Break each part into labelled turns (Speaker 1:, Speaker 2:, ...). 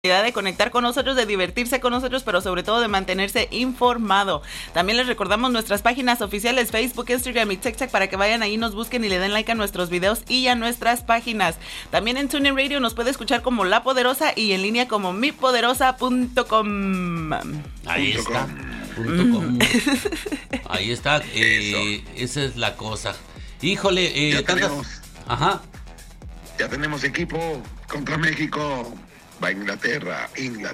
Speaker 1: de conectar con nosotros, de divertirse con nosotros, pero sobre todo de mantenerse informado. También les recordamos nuestras páginas oficiales, Facebook, Instagram y TikTok, para que vayan ahí, nos busquen y le den like a nuestros videos y a nuestras páginas. También en TuneIn Radio nos puede escuchar como La Poderosa y en línea como mipoderosa.com.
Speaker 2: Ahí está. Ahí está. Esa es la cosa. Híjole,
Speaker 3: ya tenemos.
Speaker 2: Ajá.
Speaker 3: Ya tenemos equipo contra México. Va Inglaterra.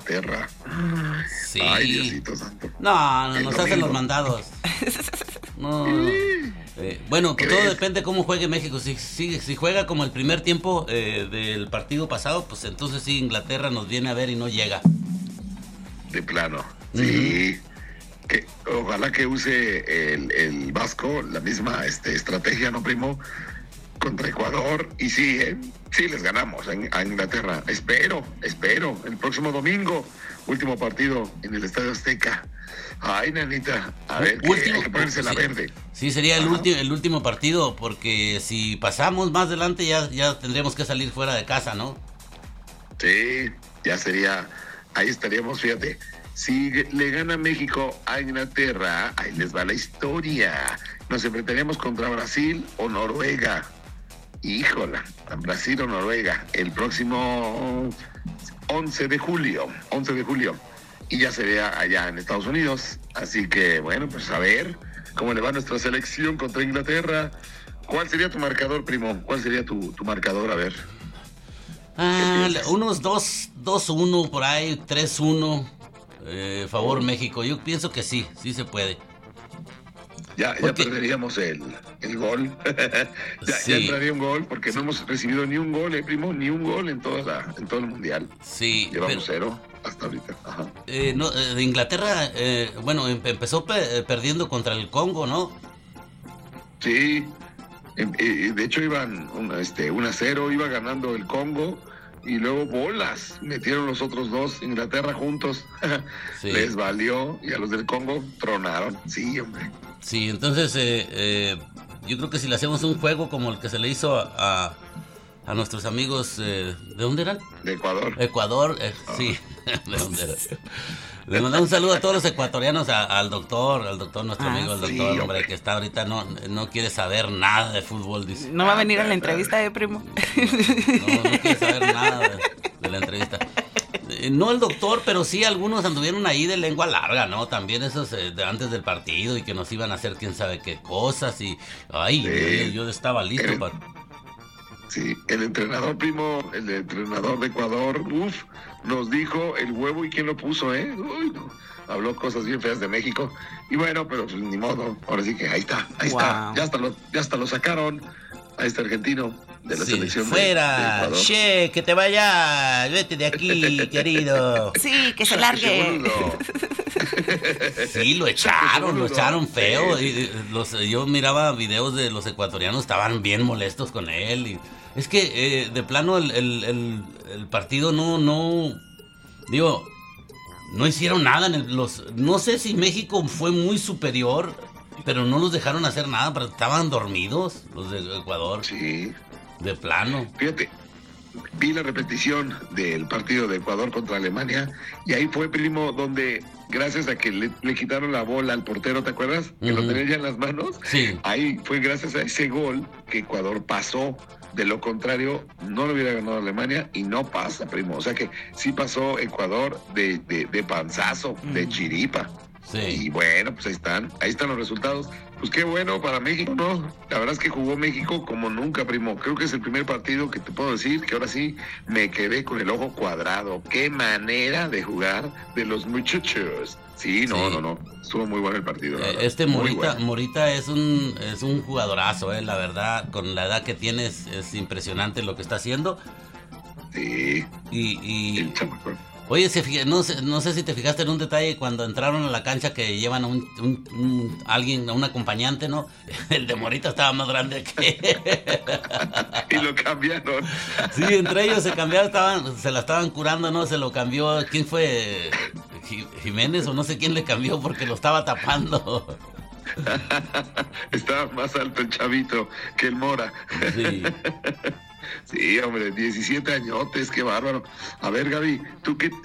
Speaker 2: Sí.
Speaker 3: Ay, Diosito santo.
Speaker 2: No, nos
Speaker 3: domingo.
Speaker 2: hacen los mandados. No. Bueno, todo depende cómo juegue México. Si juega como el primer tiempo del partido pasado, pues entonces sí, Inglaterra nos viene a ver y no llega.
Speaker 3: De plano. Sí. Ojalá que use el Vasco la misma estrategia, ¿no, primo? Contra Ecuador. Y sí, sí les ganamos a Inglaterra. Espero. El próximo domingo, último partido en el Estadio Azteca. Ay, nanita, a ver, hay que ponerse la verde.
Speaker 2: Sí, sería el último partido, porque si pasamos más adelante ya tendríamos que salir fuera de casa, ¿no?
Speaker 3: Sí, ya sería, ahí estaríamos, fíjate. Si le gana México a Inglaterra, ahí les va la historia. Nos enfrentaríamos contra Brasil o Noruega. Híjola, Brasil o Noruega, el próximo 11 de julio. Y ya sería allá en Estados Unidos. Así que, bueno, pues a ver cómo le va a nuestra selección contra Inglaterra. ¿Cuál sería tu marcador, primo? ¿Cuál sería tu marcador? A ver.
Speaker 2: Unos 2-1 por ahí, 3-1. Favor México. Yo pienso que sí se puede.
Speaker 3: Ya perderíamos el gol. Ya entraría un gol, porque no hemos recibido ni un gol, primo, ni un gol en todo el mundial.
Speaker 2: Sí.
Speaker 3: Llevamos 0 hasta ahorita. Ajá.
Speaker 2: De Inglaterra, empezó perdiendo contra el Congo, ¿no?
Speaker 3: Sí. De hecho iban 1-0, iba ganando el Congo. Y luego bolas, metieron los otros dos, Inglaterra juntos. Sí. Les valió, y a los del Congo tronaron. Sí, hombre.
Speaker 2: Sí, entonces yo creo que si le hacemos un juego como el que se le hizo a nuestros amigos, ¿de dónde eran?
Speaker 3: De Ecuador.
Speaker 2: Sí, ¿de dónde eran? Le mandamos un saludo a todos los equiatorianos, al doctor, nuestro amigo, el doctor, sí, hombre, que está ahorita, no quiere saber nada de fútbol, dice.
Speaker 1: No va a venir a la entrevista, primo.
Speaker 2: No quiere saber nada de la entrevista. No el doctor, pero sí algunos anduvieron ahí de lengua larga, ¿no? También esos de antes del partido, y que nos iban a hacer quién sabe qué cosas, y ay, sí. yo estaba listo para...
Speaker 3: Sí, el entrenador, primo, el entrenador de Ecuador, nos dijo el huevo y quién lo puso, Uy, no. Habló cosas bien feas de México. Y bueno, pero pues ni modo. Ahora sí que ahí está. Ya hasta lo sacaron a este argentino de la selección.
Speaker 2: Fuera,
Speaker 3: de
Speaker 2: che, que te vayas, vete de aquí, querido.
Speaker 1: Sí, que se largue.
Speaker 2: Sí, lo echaron feo. Yo miraba videos de los ecuatorianos, estaban bien molestos con él. Y es que de plano el partido no hicieron nada. No sé si México fue muy superior, pero no los dejaron hacer nada, pero estaban dormidos los de Ecuador.
Speaker 3: Sí.
Speaker 2: De plano.
Speaker 3: Fíjate, vi la repetición del partido de Ecuador contra Alemania, y ahí fue, primo, donde gracias a que le quitaron la bola al portero, ¿te acuerdas? Que lo tenía ya en las manos.
Speaker 2: Sí.
Speaker 3: Ahí fue gracias a ese gol que Ecuador pasó. De lo contrario, no lo hubiera ganado Alemania y no pasa, primo. O sea que sí pasó Ecuador de panzazo, de chiripa.
Speaker 2: Sí.
Speaker 3: Y bueno, pues ahí están los resultados. Pues qué bueno para México, ¿no? La verdad es que jugó México como nunca, primo. Creo que es el primer partido que te puedo decir que ahora sí me quedé con el ojo cuadrado. Qué manera de jugar de los muchachos. Sí. No. Estuvo muy bueno el partido.
Speaker 2: Morita es un jugadorazo, la verdad. Con la edad que tiene es impresionante lo que está haciendo.
Speaker 3: Sí.
Speaker 2: Y oye, no sé si te fijaste en un detalle cuando entraron a la cancha, que llevan a a un acompañante, ¿no? El de Morita estaba más grande que...
Speaker 3: Y lo cambiaron.
Speaker 2: Sí, entre ellos se cambiaron, se la estaban curando, ¿no? Se lo cambió, ¿quién fue? Jiménez o no sé quién le cambió porque lo estaba tapando.
Speaker 3: Estaba más alto el chavito que el Mora.
Speaker 2: Sí.
Speaker 3: Sí, hombre, 17 añotes, qué bárbaro. A ver, Gaby, ¿tú qué